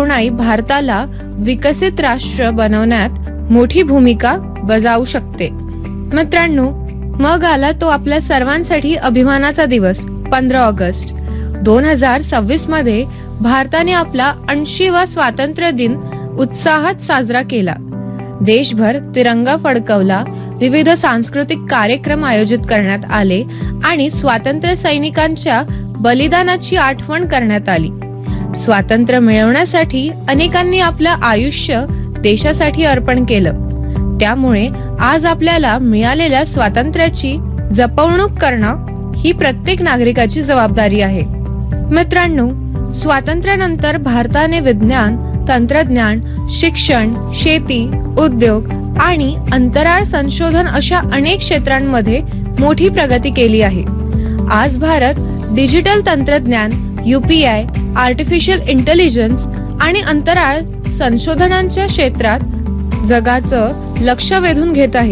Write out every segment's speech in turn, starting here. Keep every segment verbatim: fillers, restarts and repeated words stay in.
तरुणाई भारताला विकसित राष्ट्र बनवण्यात मोठी भूमिका बजावू शकते. मित्रांनो, मग आला तो आपल्या सर्वांसाठी अभिमानाचा दिवस पंधरा ऑगस्ट. दोन हजार सव्वीस मध्ये भारताने आपला ऐंशीवा स्वातंत्र्य दिन उत्साहात साजरा केला. देशभर तिरंगा फडकवला, विविध सांस्कृतिक कार्यक्रम आयोजित करण्यात आले आणि स्वातंत्र्य सैनिकांच्या बलिदानाची आठवण करण्यात आली. स्वातंत्र्य मिळवण्यासाठी अनेकांनी आपलं आयुष्य देशासाठी अर्पण केलं. त्यामुळे आज आपल्याला मिळालेल्या स्वातंत्र्याची जपवणूक करणं ही प्रत्येक नागरिकाची जबाबदारी आहे. मित्रांनो, स्वातंत्र्यानंतर भारताने विज्ञान, तंत्रज्ञान, शिक्षण, शेती, उद्योग आणि अंतराळ संशोधन अशा अनेक क्षेत्रांमध्ये मोठी प्रगती केली आहे. आज भारत डिजिटल तंत्रज्ञान, यूपीआय, आर्टिफिशियल इंटेलिजन्स आणि अंतराळ संशोधनांच्या क्षेत्रात जगाचं लक्ष वेधून घेत आहे.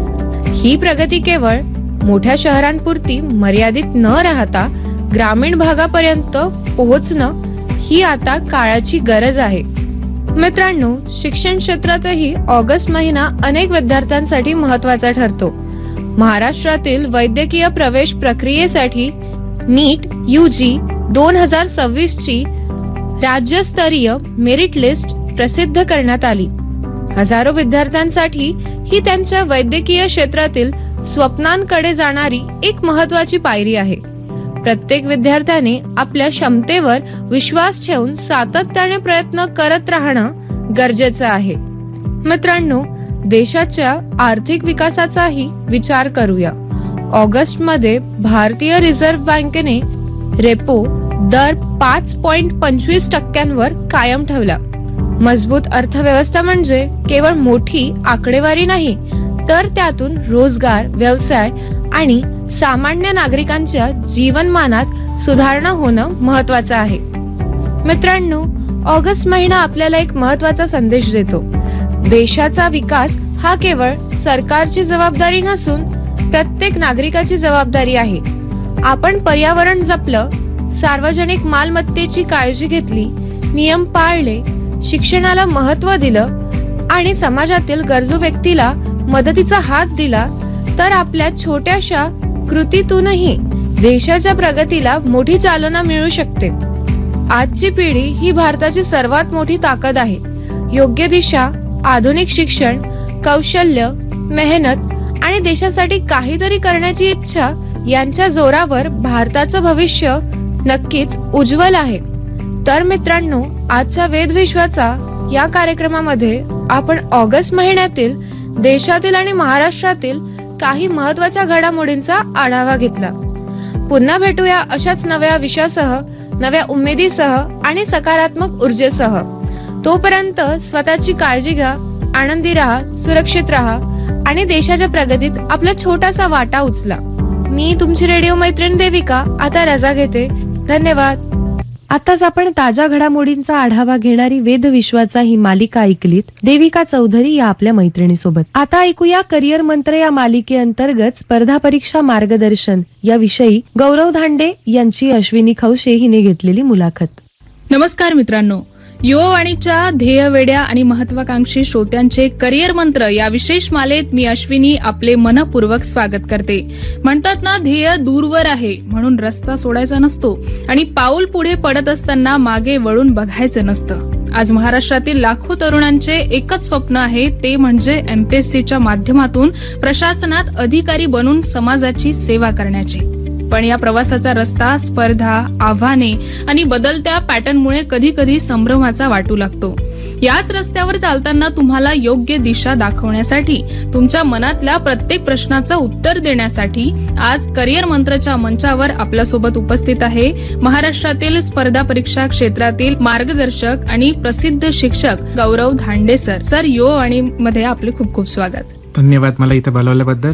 ही प्रगती केवळ मोठ्या शहरांपुरती मर्यादित न राहता ग्रामीण भागापर्यंत पोहोचणं ही आता काळाची गरज आहे. मित्रांनो, शिक्षण क्षेत्रातही ऑगस्ट महिना अनेक विद्यार्थ्यांसाठी महत्वाचा ठरतो. महाराष्ट्रातील वैद्यकीय प्रवेश प्रक्रियेसाठी नीट यूजी दोन हजार सव्वीस ची राज्यस्तरीय मेरिट लिस्ट प्रसिद्ध करण्यात आली. हजारो विद्यार्थ्यांसाठी ही त्यांच्या वैद्यकीय क्षेत्रातील स्वप्नांकडे जाणारी एक महत्वाची पायरी आहे. प्रत्येक विद्यार्थ्याने आपल्या क्षमतेवर विश्वास ठेवून सातत्याने प्रयत्न करत राहणं गरजेचं आहे. मित्रांनो, देशाच्या आर्थिक विकासाचाही विचार करूया. ऑगस्ट मध्ये भारतीय रिझर्व्ह बँकेने रेपो दर पाच पॉइंट पंचवीस टक्क्यांवर कायम ठेवला. मजबूत अर्थव्यवस्था म्हणजे केवळ मोठी आकडेवारी नाही, तर त्यातून रोजगार, व्यवसाय आणि सामान्य नागरिकांच्या जीवनमानात सुधारणा होणं महत्वाचं आहे. मित्रांनो, ऑगस्ट महिना आपल्याला एक महत्वाचा संदेश देतो. देशाचा विकास हा केवळ सरकारची जबाबदारी नसून प्रत्येक नागरिकाची जबाबदारी आहे. आपण पर्यावरण जपलं, सार्वजनिक मालमत्तेची काळजी घेतली, नियम पाळले, शिक्षणाला महत्त्व दिलं आणि समाजातील गरजू व्यक्तीला मदतीचा हात दिला, तर आपल्या छोट्याशा कृतीतूनही देशाच्या प्रगतीला मोठी चालना मिळू शकते. आजची पिढी ही भारताची सर्वात मोठी ताकद आहे. योग्य दिशा, आधुनिक शिक्षण, कौशल्य, मेहनत आणि देशासाठी काहीतरी करण्याची इच्छा यांच्या जोरावर भारताचं भविष्य नक्कीच उज्ज्वल आहे. तर मित्रांनो, आजच्या वेधविश्वाचा या कार्यक्रमामध्ये आपण ऑगस्ट महिन्यातील देशातील आणि महाराष्ट्रातील काही महत्वाच्या घडामोडींचा आढावा घेतला. पुन्हा भेटूया अशाच नव्या विषयासह, नव्या उमेदीसह आणि सकारात्मक ऊर्जेसह. तोपर्यंत स्वतःची काळजी घ्या, आनंदी राहा, सुरक्षित राहा आणि देशाच्या प्रगतीत आपला छोटासा वाटा उचला. मी तुमची रेडिओ मैत्रीण देविका आता रजा घेते. धन्यवाद. आताच आपण ताज्या घडामोडींचा आढावा घेणारी वेधविश्वाचा ही मालिका ऐकलीत देविका चौधरी या आपल्या मैत्रिणीसोबत. आता ऐकूया करिअर मंत्र या मालिकेअंतर्गत स्पर्धा परीक्षा मार्गदर्शन या विषयी गौरव धांडे यांची अश्विनी खवशे हिने घेतलेली मुलाखत. नमस्कार मित्रांनो, युवावाणीच्या ध्येयवेड्या आणि महत्वाकांक्षी श्रोत्यांचे करिअर मंत्र या विशेष मालेत मी अश्विनी आपले मनपूर्वक स्वागत करते. म्हणतात ना, ध्येय दूरवर आहे म्हणून रस्ता सोडायचा नसतो आणि पाऊल पुढे पडत असताना मागे वळून बघायचं नसतं. आज महाराष्ट्रातील लाखो तरुणांचे एकच स्वप्न आहे, ते म्हणजे एमपीएससीच्या माध्यमातून प्रशासनात अधिकारी बनून समाजाची सेवा करण्याची. पण या प्रवासाचा रस्ता स्पर्धा, आव्हाने आणि बदलत्या पॅटर्नमुळे कधी कधी संभ्रमाचा वाटू लागतो. याच रस्त्यावर चालताना तुम्हाला योग्य दिशा दाखवण्यासाठी, तुमच्या मनातल्या प्रत्येक प्रश्नाचं उत्तर देण्यासाठी आज करिअर मंत्रच्या मंचावर आपल्यासोबत उपस्थित आहे महाराष्ट्रातील स्पर्धा परीक्षा क्षेत्रातील मार्गदर्शक आणि प्रसिद्ध शिक्षक गौरव धांडे सर. सर, युवावाणीमध्ये आपले खूप खूप स्वागत. धन्यवाद मला इथं बोलावल्याबद्दल.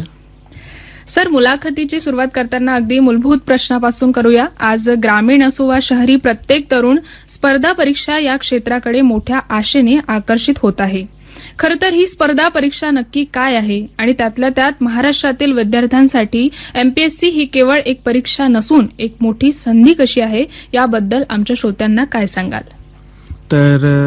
सर, मुलाखतीची सुरुवात करताना अगदी मूलभूत प्रश्नापासून करूया. आज ग्रामीण असो वा शहरी प्रत्येक तरुण स्पर्धा परीक्षा या क्षेत्राकडे मोठ्या आशेने आकर्षित होत आहे. खरं तर ही स्पर्धा परीक्षा नक्की काय आहे आणि त्यातल्या त्यात महाराष्ट्रातील विद्यार्थ्यांसाठी एमपीएससी ही केवळ एक परीक्षा नसून एक मोठी संधी कशी आहे याबद्दल आमच्या श्रोत्यांना काय सांगाल? तर